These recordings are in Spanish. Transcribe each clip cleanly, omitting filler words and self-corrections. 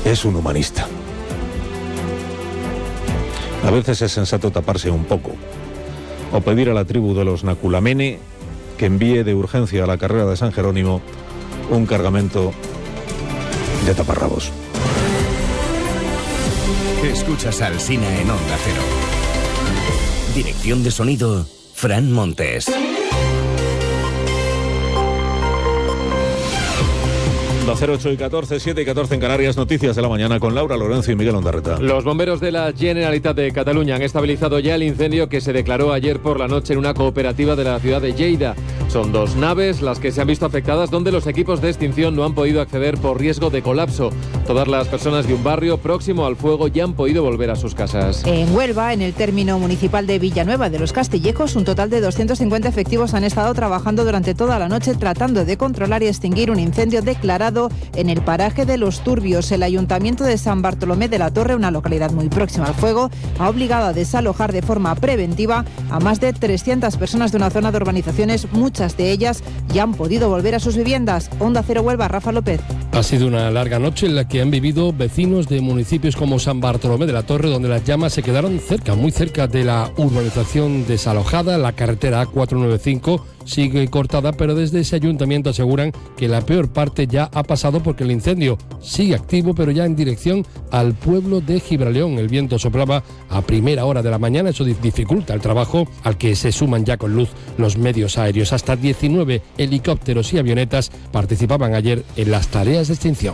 es un humanista. A veces es sensato taparse un poco, o pedir a la tribu de los Naculamene que envíe de urgencia a la carrera de San Jerónimo un cargamento de taparrabos. Escuchas a Alsina en Onda Cero. Dirección de sonido, Fran Montes. Onda Cero, 8 y 14, 7 y 14 en Canarias. Noticias de la mañana con Laura Lorenzo y Miguel Ondarreta. Los bomberos de la Generalitat de Cataluña han estabilizado ya el incendio que se declaró ayer por la noche en una cooperativa de la ciudad de Lleida. Son 2 naves las que se han visto afectadas, donde los equipos de extinción no han podido acceder por riesgo de colapso. Todas las personas de un barrio próximo al fuego ya han podido volver a sus casas. En Huelva, en el término municipal de Villanueva de los Castillejos, un total de 250 efectivos han estado trabajando durante toda la noche tratando de controlar y extinguir un incendio declarado en el paraje de Los Turbios. El Ayuntamiento de San Bartolomé de la Torre, una localidad muy próxima al fuego, ha obligado a desalojar de forma preventiva a más de 300 personas de una zona de urbanizaciones. Muchas de ellas ya han podido volver a sus viviendas. Onda Cero Huelva, Rafa López. Ha sido una larga noche en la que han vivido vecinos de municipios como San Bartolomé de la Torre, donde las llamas se quedaron cerca, muy cerca de la urbanización desalojada. La carretera A495 sigue cortada, pero desde ese ayuntamiento aseguran que la peor parte ya ha pasado, porque el incendio sigue activo, pero ya en dirección al pueblo de Gibraleón. El viento soplaba a primera hora de la mañana, eso dificulta el trabajo, al que se suman ya con luz los medios aéreos. Hasta 19 helicópteros y avionetas participaban ayer en las tareas de extinción.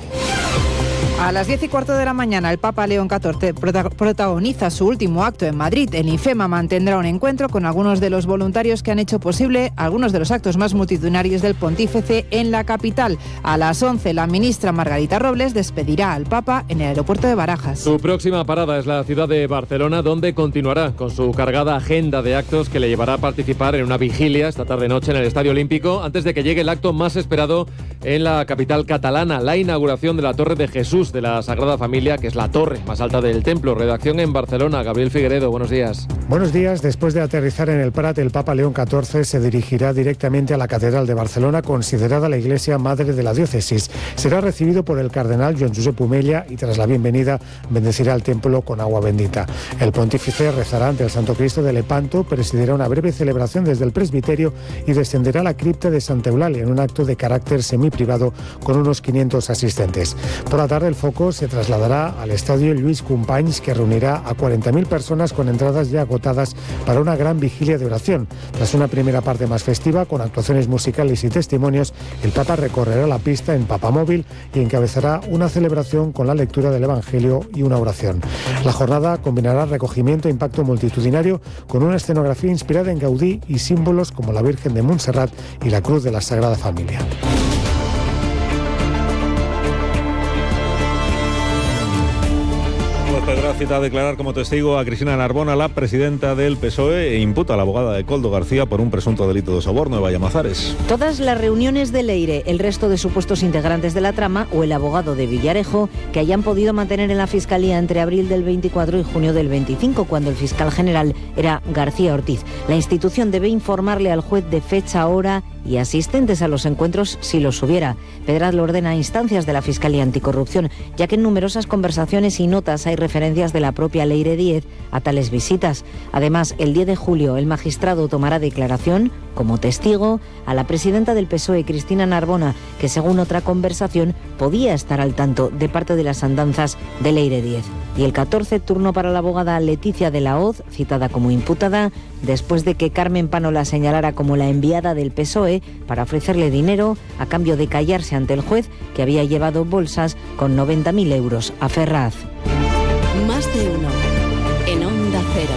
A las 10:15 de la mañana, el Papa León XIV protagoniza su último acto en Madrid. En IFEMA mantendrá un encuentro con algunos de los voluntarios que han hecho posible algunos de los actos más multitudinarios del pontífice en la capital. A las 11, la ministra Margarita Robles despedirá al Papa en el aeropuerto de Barajas. Su próxima parada es la ciudad de Barcelona, donde continuará con su cargada agenda de actos que le llevará a participar en una vigilia esta tarde-noche en el Estadio Olímpico, antes de que llegue el acto más esperado en la capital catalana, la inauguración de la Torre de Jesús de la Sagrada Familia, que es la torre más alta del templo. Redacción en Barcelona, Gabriel Figueredo, buenos días. Buenos días. Después de aterrizar en el Prat, el Papa León XIV se dirigirá directamente a la Catedral de Barcelona, considerada la iglesia madre de la diócesis. Será recibido por el cardenal Joan Josep Omella y tras la bienvenida bendecirá el templo con agua bendita. El pontífice rezará ante el Santo Cristo de Lepanto, presidirá una breve celebración desde el presbiterio y descenderá a la cripta de Santa Eulalia en un acto de carácter semiprivado con unos 500 asistentes. Por la tarde, el foco se trasladará al estadio Lluís Companys, que reunirá a 40.000 personas con entradas ya agotadas para una gran vigilia de oración. Tras una primera parte más festiva, con actuaciones musicales y testimonios, el Papa recorrerá la pista en Papamóvil y encabezará una celebración con la lectura del Evangelio y una oración. La jornada combinará recogimiento e impacto multitudinario con una escenografía inspirada en Gaudí y símbolos como la Virgen de Montserrat y la Cruz de la Sagrada Familia. Pedraz cita a declarar como testigo a Cristina Narbona, la presidenta del PSOE, e imputa a la abogada de Koldo García por un presunto delito de soborno de Vallamazares. Todas las reuniones de Leire, el resto de supuestos integrantes de la trama o el abogado de Villarejo que hayan podido mantener en la Fiscalía entre abril del 24 y junio del 25, cuando el fiscal general era García Ortiz. La institución debe informarle al juez de fecha, hora y asistentes a los encuentros si los hubiera. Pedraz lo ordena a instancias de la Fiscalía Anticorrupción, ya que en numerosas conversaciones y notas hay referencias de la propia Leire Díez a tales visitas. Además, el 10 de julio el magistrado tomará declaración como testigo a la presidenta del PSOE, Cristina Narbona, que según otra conversación podía estar al tanto de parte de las andanzas de Leire Díez. Y el 14, turno para la abogada Leticia de la Hoz, citada como imputada, después de que Carmen Pano la señalara como la enviada del PSOE para ofrecerle dinero a cambio de callarse ante el juez, que había llevado bolsas con 90.000 euros a Ferraz. Más de uno en Onda Cero.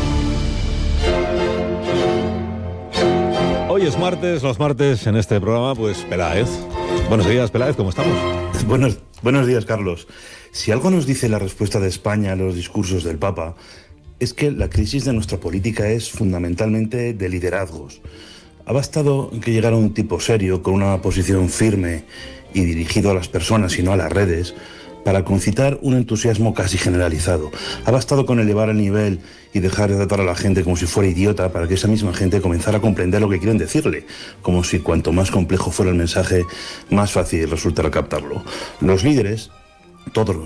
Hoy es martes, los martes en este programa, pues Peláez. Buenos días, Peláez, ¿cómo estamos? Buenos días, Carlos. Si algo nos dice la respuesta de España a los discursos del Papa, es que la crisis de nuestra política es fundamentalmente de liderazgos. Ha bastado que llegara un tipo serio, con una posición firme y dirigido a las personas y no a las redes, para concitar un entusiasmo casi generalizado. Ha bastado con elevar el nivel y dejar de tratar a la gente como si fuera idiota para que esa misma gente comenzara a comprender lo que quieren decirle, como si cuanto más complejo fuera el mensaje, más fácil resultara captarlo. Los líderes, todos los